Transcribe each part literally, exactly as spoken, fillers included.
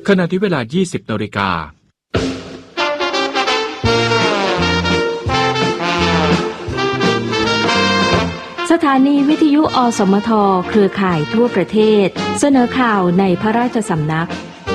ขณะที่เวลา ยี่สิบนาฬิกาสถานีวิทยุอสมทเครือข่ายทั่วประเทศเสนอข่าวในพระราชสำนัก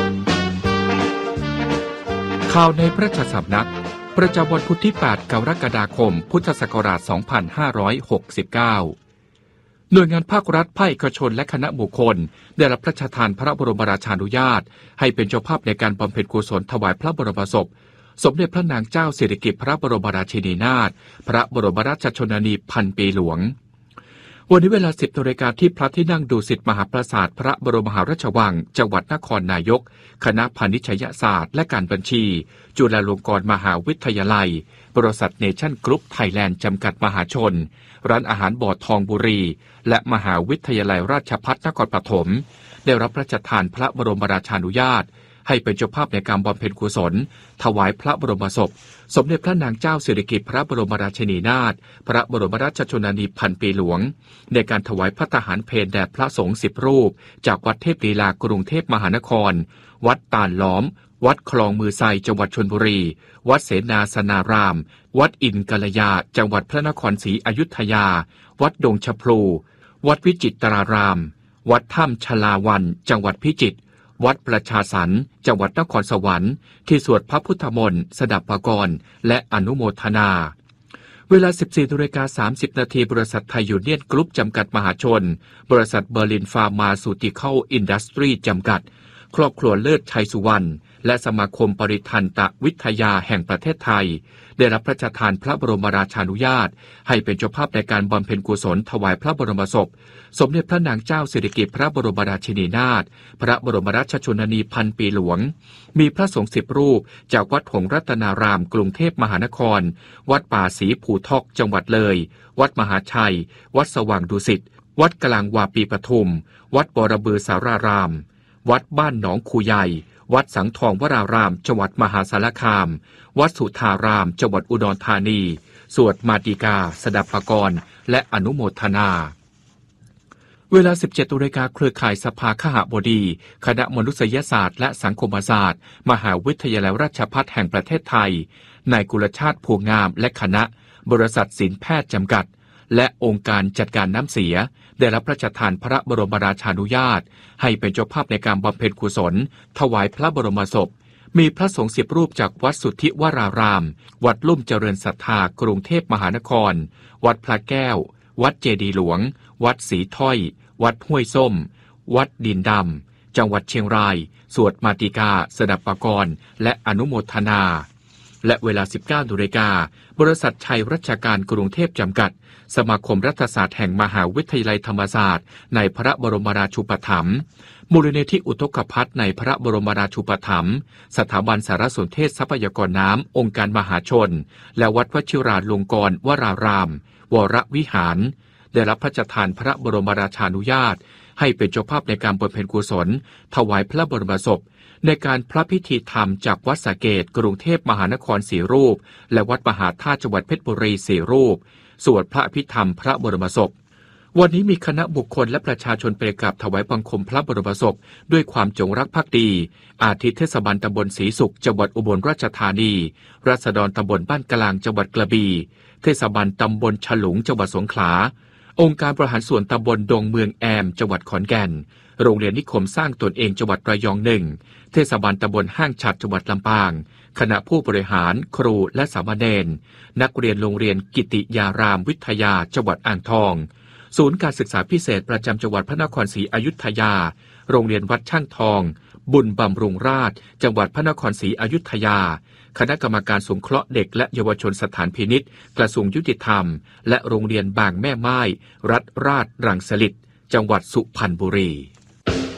ข่าวในพระราชสำนักประจำวันพุธที่ แปด กรกฎาคม พุทธศักราช สองพันห้าร้อยหกสิบเก้า หน่วยงานภาครัฐภาคเอกชนและคณะบุคคลได้รับพระราชทานพระบรมราชานุญาตให้เป็นเจ้าภาพในการบำเพ็ญกุศลถวายพระบรมศพสมเด็จพระนางเจ้าสิริกิติ์พระบรมราชินีนาถพระบรมราชชนนีพันปีหลวงวันนี้เวลา สิบนาฬิกาที่พระที่นั่งดุสิตมหาปราสาทพระบรมมหาราชวังจังหวัดนครนายกคณะพาณิชยศาสตร์และการบัญชีจุฬาลงกรณ์มหาวิทยาลัยบริษัทเนชั่นกรุ๊ปไทยแลนด์จำกัดมหาชนร้านอาหารบ่อทองบุรีและมหาวิทยาลัยราชภัฏนครปฐมได้รับพระราชทานพระบรมราชานุญาตให้เป็นเจ้าภาพในการบำเพ็ญกุศลถวายพระบรมศพสมเด็จพระนางเจ้าสิริกิติ์พระบรมราชินีนาถพระบรมราชชนนีพันปีหลวงในการถวายภัตตาหารเพลแด่พระสงฆ์สิบรูปจากวัดเทพลีลากรุงเทพมหานครวัดตาลล้อมวัดคลองมือไซจังหวัดชลบุรีวัดเสนาสนารามวัดอินกัลยาจังหวัดพระนครศรีอยุธยาวัดดงชพลูวัดวิจิตรารามวัดถ้ำชลาวันจังหวัดพิจิตรวัดประชาสรรค์จังหวัดนครสวรรค์ที่สวดพระพุทธมนต์สดับปกรณ์และอนุโมทนาเวลา สิบสี่นาฬิกาสามสิบนาทีบริษัทไทยยูเนียนกรุ๊ปจำกัดมหาชนบริษัทเบอร์ลินฟาร์มาซูติคอลอินดัสทรีจำกัดครอบครัวเลิศชัยสุวรรณและสมาคมปริทันตวิทยาแห่งประเทศไทยได้รับพระราชทานพระบรมราชานุญาตให้เป็นเจ้าภาพในการบำเพ็ญกุศลถวายพระบรมศพสมเด็จพระนางเจ้าสิริกิติ์พระบรมราชินีนาถพระบรมราชชนนีพันปีหลวงมีพระสงฆ์สิบรูปจากวัดหงส์รัตนารามกรุงเทพมหานครวัดป่าศรีภูทอกจังหวัดเลยวัดมหาชัยวัดสว่างดุสิตวัดกลางวาปีปทุมวัดบรบือสารารามวัดบ้านหนองคูใหญ่วัดสังทองวรารามจังหวัดมหาสารคามวัดสุทารามจังหวัดอุดรธานีสวดมาติกาสดับปกรณ์และอนุโมทนาเวลา สิบเจ็ดนาฬิกาเครือข่ายสภาคหบดีคณะมนุษยศาสตร์และสังคมศาสตร์มหาวิทยาลัยราชภัฏแห่งประเทศไทยนายกุลชาติภูงามและคณะบริษัทศิลป์แพทย์จำกัดและองค์การจัดการน้ำเสียได้รับพระราชทานพระบรมราชานุญาตให้เป็นเจ้าภาพในการบำเพ็ญกุศลถวายพระบรมศพมีพระสงฆ์สิบรูปจากวัดสุทธิวรารามวัดลุ่มเจริญศรัทธากรุงเทพมหานครวัดพระแก้ววัดเจดีย์หลวงวัดศรีถ้อยวัดห้วยส้มวัดดินดำจังหวัดเชียงรายสวดมาติกาสดับปกรณ์และอนุโมทนาและเวลา สิบเก้านาฬิกาบริษัทชัยรัชการกรุงเทพจำกัดสมาคมรัฐศาสตร์แห่งมหาวิทยาลัยธรรมศาสตร์ในพระบรมราชูปถัมภ์มูลนิธิอุทกภัทรในพระบรมราชูปถัมภ์สถาบันสารสนเทศทรัพยากรน้ำองค์การมหาชนและวัดวชิราลงกรณ์วรารามวรวิหารได้รับพระราชทานพระบรมราชานุญาตให้เป็นเจ้าภาพในการบำเพ็ญกุศลถวายพระบรมศพในการพระพิธีธรรมจากวัดสะเกษกรุงเทพมหานครสี่รูปและวัดมหาธาตุจังหวัดเพชรบุรีสี่รูปสวดพระอภิธรรมพระบรมศพวันนี้มีคณะบุคคลและประชาชนไปกราบถวายบังคมพระบรมศพด้วยความจงรักภักดีอาทิเทศบาลตำบลศรีสุขจังหวัดอุบลราชธานีราษฎรตำบลบ้านกลางจังหวัดกระบี่เทศบาลตำบลฉลุงจังหวัดสงขลาองค์การบริหารส่วนตำบลดงเมืองแอมจังหวัดขอนแก่นโรงเรียนนิคมสร้างตนเองจังหวัดระยองหนึ่งเทศบาลตำบลห้างฉัตรจังหวัดลำปางคณะผู้บริหารครูและสามเณรนักเรียนโรงเรียนกิติยารามวิทยาจังหวัดอ่างทองศูนย์การศึกษาพิเศษประจำจังหวัดพระนครศรีอยุธยาโรงเรียนวัดช่างทองบุญบำรุงราษฎร์จังหวัดพระนครศรีอยุธยาคณะกรรมการสงเคราะห์เด็กและเยาวชนสถานพินิจกระทรวงยุติธรรมและโรงเรียนบางแม่ไม้รัฐราชรังสฤษจังหวัดสุพรรณบุรี